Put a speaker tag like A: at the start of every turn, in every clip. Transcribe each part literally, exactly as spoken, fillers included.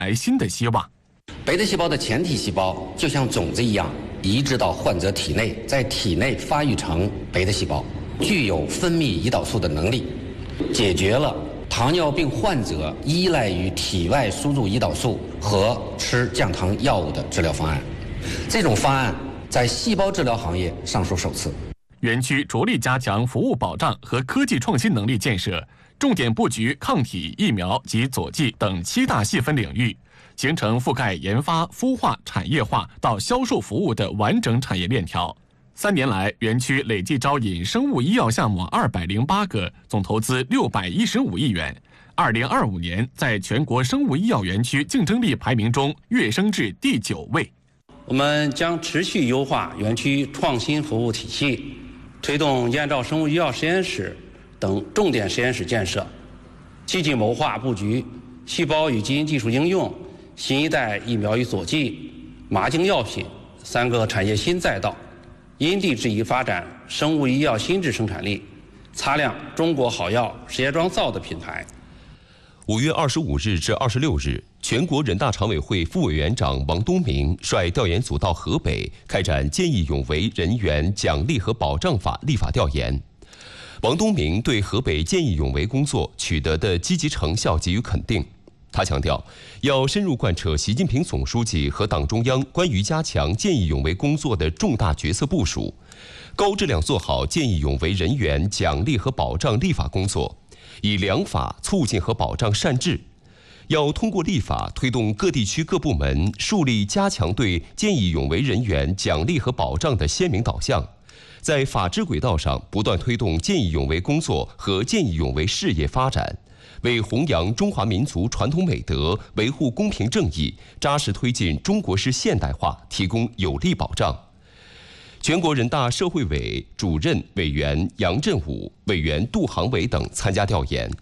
A: 来新的希望。
B: 贝塔细胞的前体细胞就像种子一样，移植到患者体内，在体内发育成贝塔细胞，具有分泌胰岛素的能力，解决了糖尿病患者依赖于体外输入胰岛素和吃降糖药物的治疗方案。这种方案在细胞治疗行业尚属首次。
A: 园区着力加强服务保障和科技创新能力建设，重点布局抗体、疫苗及佐剂等七大细分领域，形成覆盖研发、孵化、产业化到销售服务的完整产业链条。三年来，园区累计招引生物医药项目二百零八个，总投资六百一十五亿元。二零二五年，在全国生物医药园区竞争力排名中跃升至第九位。
C: 我们将持续优化园区创新服务体系，推动燕赵生物医药实验室等重点实验室建设，积极谋划布局细胞与基因技术应用、新一代疫苗与佐剂、麻精药品三个产业新赛道，因地制宜发展生物医药新质生产力，擦亮中国好药石家庄造的品牌。
D: 五月二十五日至二十六日，全国人大常委会副委员长王东明率调研组到河北开展见义勇为人员奖励和保障法立法调研。王东明对河北见义勇为工作取得的积极成效给予肯定。他强调，要深入贯彻习近平总书记和党中央关于加强见义勇为工作的重大决策部署，高质量做好见义勇为人员奖励和保障立法工作，以良法促进和保障善治。要通过立法推动各地区各部门树立加强对见义勇为人员奖励和保障的鲜明导向，在法治轨道上不断推动见义勇为工作和见义勇为事业发展，为弘扬中华民族传统美德、维护公平正义、扎实推进中国式现代化提供有力保障。全国人大社会委主任委员杨振武、委员杜航伟等参加调研。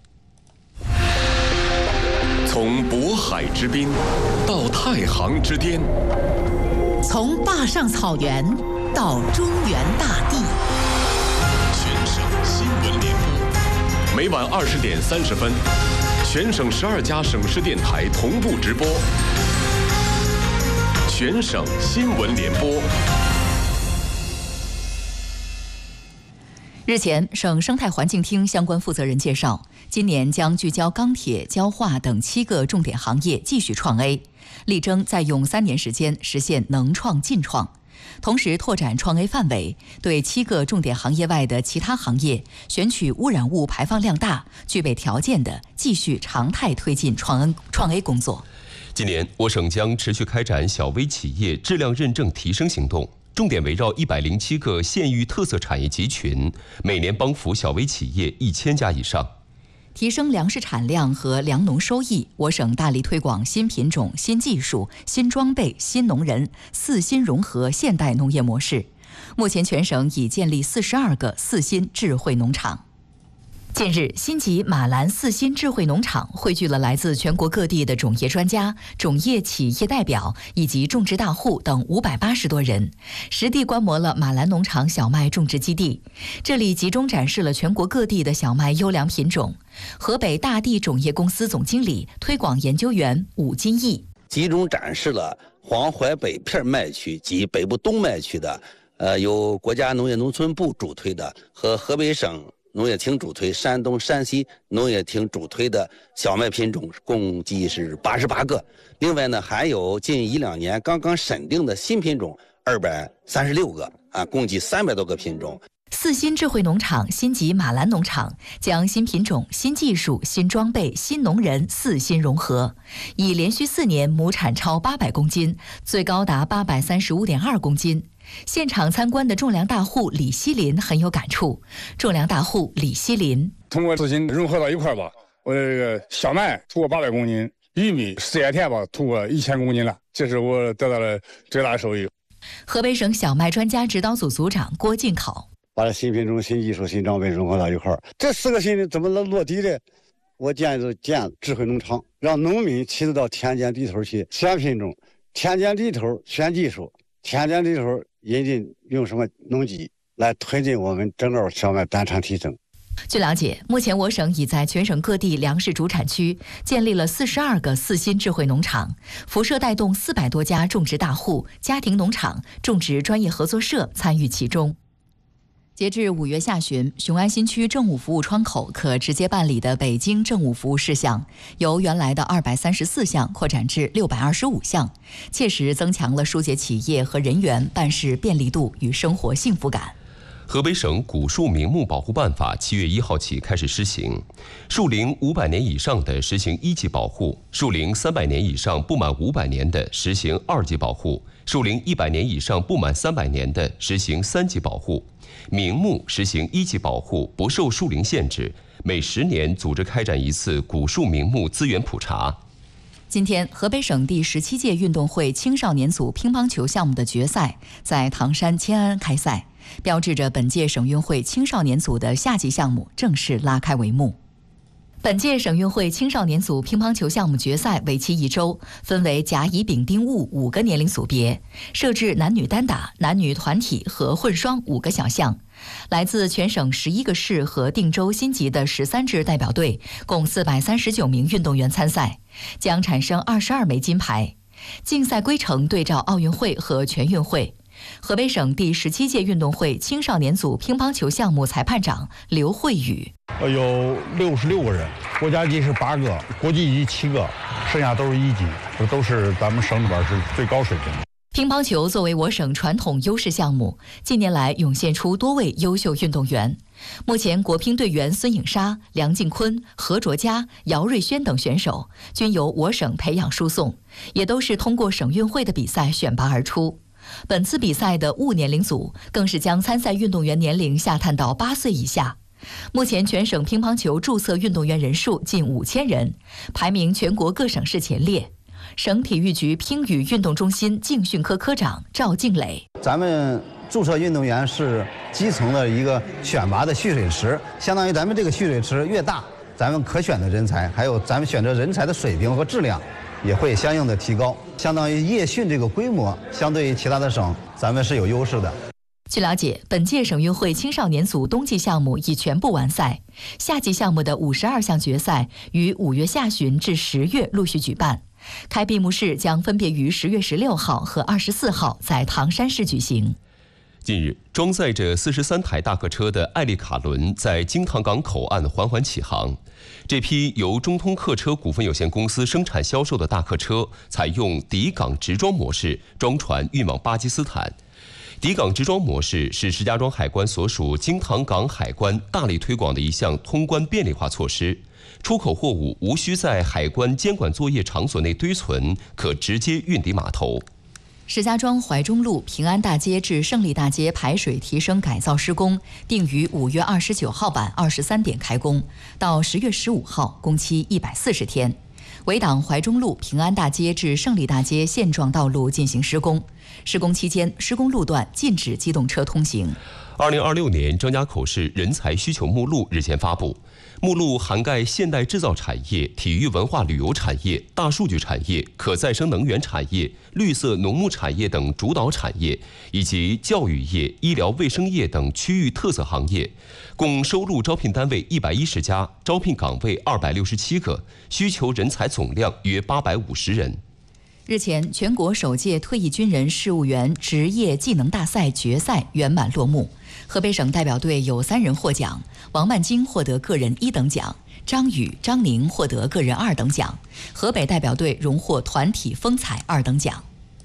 E: 从渤海之滨到太行之巅，
F: 从坝上草原到中原大地，
E: 全省新闻联播，每晚二十点三十分，全省十二家省市电台同步直播。全省新闻联播。
F: 日前，省生态环境厅相关负责人介绍，今年将聚焦钢铁、焦化等七个重点行业继续创 A， 力争再用三年时间实现能创尽创。同时拓展创 A 范围，对七个重点行业外的其他行业选取污染物排放量大、具备条件的，继续常态推进创 创 A 工作。
D: 今年，我省将持续开展小微企业质量认证提升行动，重点围绕一百零七个县域特色产业集群，每年帮扶小微企业一千家以上。
F: 提升粮食产量和粮农收益，我省大力推广新品种、新技术、新装备、新农人四新融合现代农业模式。目前全省已建立四十二个四新智慧农场。近日，新集马兰四新智慧农场汇聚了来自全国各地的种业专家、种业企业代表以及种植大户等五百八十多人，实地观摩了马兰农场小麦种植基地。这里集中展示了全国各地的小麦优良品种。河北大地种业公司总经理、推广研究员武金义
G: 集中展示了黄淮北片麦区及北部冬麦区的，呃，由国家农业农村部主推的和河北省农业厅主推、山东、山西农业厅主推的小麦品种，共计是八十八个。另外呢，还有近一两年刚刚审定的新品种二百三十六个啊，共计三百多个品种。
F: 四新智慧农场新集马兰农场将新品种、新技术、新装备、新农人四新融合，已连续四年亩产超八百公斤，最高达八百三十五点二公斤。现场参观的种粮大户李希林很有感触。种粮大户李希林：
H: 通过四新融合到一块吧，我这个小麦突破八百公斤，玉米事业田吧突破一千公斤了，这是我得到了最大的收益。
F: 河北省小麦专家指导组组长郭进考：
I: 把这新品种、新技术、新装备融合到一块儿，这四个新怎么能落地的？我建议建智慧农场，让农民亲自到田间地头去选品种，田间地头选技术，田间地头引进用什么农机来推进我们整个小麦单产提升。
F: 据了解，目前我省已在全省各地粮食主产区建立了四十二个四新智慧农场，辐射带动四百多家种植大户、家庭农场、种植专业合作社参与其中。截至五月下旬，雄安新区政务服务窗口可直接办理的北京政务服务事项，由原来的二百三十四项扩展至六百二十五项，切实增强了疏解企业和人员办事便利度与生活幸福感。
D: 河北省古树名木保护办法七月一号起开始施行，树龄五百年以上的实行一级保护，树龄三百年以上不满五百年的实行二级保护，树龄一百年以上不满三百年的实行三级保护。名木实行一级保护，不受树龄限制，每十年组织开展一次古树名木资源普查。
F: 今天，河北省第十七届运动会青少年组乒乓球项目的决赛在唐山迁安开赛，标志着本届省运会青少年组的夏季项目正式拉开帷幕。本届省运会青少年组乒乓球项目决赛为期一周，分为甲、乙、丙、丁、戊五个年龄组别，设置男女单打、男女团体和混双五个小项。来自全省十一个市和定州新集的十三支代表队，共四百三十九名运动员参赛，将产生二十二枚金牌。竞赛规程对照奥运会和全运会。河北省第十七届运动会青少年组乒乓球项目裁判长刘慧宇：
J: 有六十六个人，国家级是八个，国际级七个，剩下都是一级，这都是咱们省里边是最高水平的。
F: 乒乓球作为我省传统优势项目，近年来涌现出多位优秀运动员。目前，国乒队员孙颖莎、梁靖昆、何卓佳、姚瑞轩等选手均由我省培养输送，也都是通过省运会的比赛选拔而出。本次比赛的戊年龄组更是将参赛运动员年龄下探到八岁以下。目前全省乒乓球注册运动员人数近五千人，排名全国各省市前列。省体育局乒羽运动中心竞训科科长赵静磊：
K: 咱们注册运动员是基层的一个选拔的蓄水池，相当于咱们这个蓄水池越大，咱们可选的人才，还有咱们选择人才的水平和质量也会相应的提高。相当于夜训这个规模，相对于其他的省，咱们是有优势的。
F: 据了解，本届省运会青少年组冬季项目已全部完赛，夏季项目的五十二项决赛于五月下旬至十月陆续举办。开闭幕式将分别于十月十六号和二十四号在唐山市举行。
D: 近日，装载着四十三台大客车的艾丽卡轮在京塘港口岸缓缓起航。这批由中通客车股份有限公司生产销售的大客车，采用抵港直装模式装船运往巴基斯坦。抵港直装模式是石家庄海关所属京塘港海关大力推广的一项通关便利化措施。出口货物无需在海关监管作业场所内堆存，可直接运抵码头。
F: 石家庄怀中路平安大街至胜利大街排水提升改造施工定于五月二十九号晚二十三点开工，到十月十五号，工期一百四十天。围挡怀中路平安大街至胜利大街现状道路进行施工，施工期间，施工路段禁止机动车通行。
D: 二零二六年张家口市人才需求目录日前发布，目录涵盖现代制造产业、体育文化旅游产业、大数据产业、可再生能源产业、绿色农牧产业等主导产业，以及教育业、医疗卫生业等区域特色行业，共收录招聘单位一百一十家，招聘岗位二百六十七个，需求人才总量约八百五十人。
F: 日前，全国首届退役军人事务员职业技能大赛决赛圆满落幕。河北省代表队有三人获奖，王曼晶获得个人一等奖，张宇、张宁获得个人二等奖，河北代表队荣获团体风采二等奖。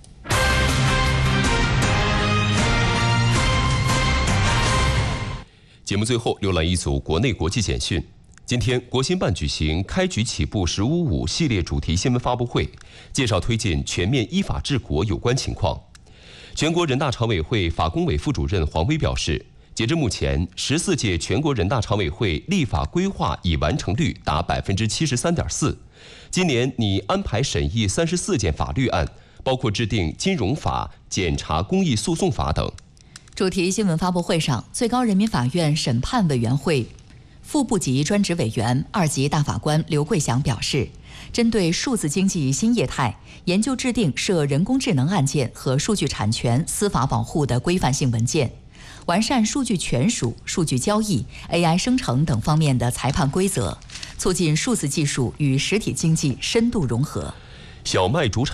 D: 节目最后浏览一组国内国际简讯。今天，国新办举行开局起步“十五五”系列主题新闻发布会，介绍推进全面依法治国有关情况。全国人大常委会法工委副主任黄威表示，截至目前，十四届全国人大常委会立法规划已完成率达百分之七十三点四。今年拟安排审议三十四件法律案，包括制定金融法、检察公益诉讼法等。
F: 主题新闻发布会上，最高人民法院审判委员会副部级专职委员、二级大法官刘桂祥表示，针对数字经济新业态，研究制定涉人工智能案件和数据产权司法保护的规范性文件。 完善数据权属、数据交易、A I 生成等方面的裁判规则，促进数字技术与实体经济深度融合。
D: 小麦主产